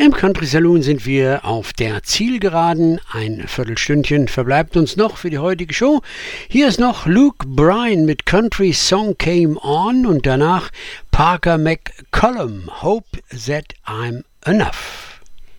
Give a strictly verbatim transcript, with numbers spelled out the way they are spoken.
Im Country Saloon sind wir auf der Zielgeraden. Ein Viertelstündchen verbleibt uns noch für die heutige Show. Hier ist noch Luke Bryan mit Country Song Came On und danach Parker McCollum, Hope That I'm Enough.